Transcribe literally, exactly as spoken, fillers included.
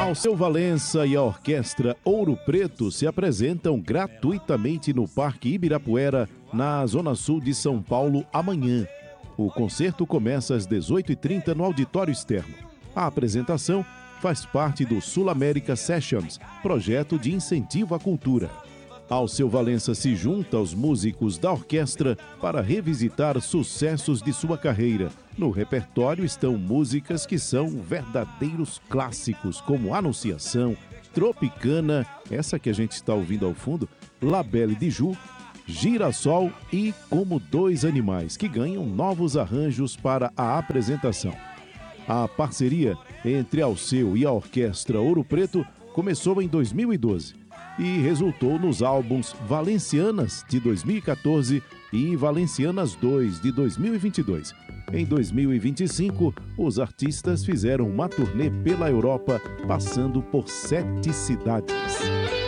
Alceu Valença e a Orquestra Ouro Preto se apresentam gratuitamente no Parque Ibirapuera, na Zona Sul de São Paulo, amanhã. O concerto começa às dezoito e trinta no auditório externo. A apresentação faz parte do Sul América Sessions, projeto de incentivo à cultura. Alceu Valença se junta aos músicos da orquestra para revisitar sucessos de sua carreira. No repertório estão músicas que são verdadeiros clássicos, como Anunciação, Tropicana, essa que a gente está ouvindo ao fundo, La Belle de Ju, Girassol e Como Dois Animais, que ganham novos arranjos para a apresentação. A parceria entre Alceu e a Orquestra Ouro Preto começou em dois mil e doze e resultou nos álbuns Valencianas, de dois mil e quatorze, e Valencianas dois, de dois mil e vinte e dois. Em dois mil e vinte e cinco, os artistas fizeram uma turnê pela Europa, passando por sete cidades.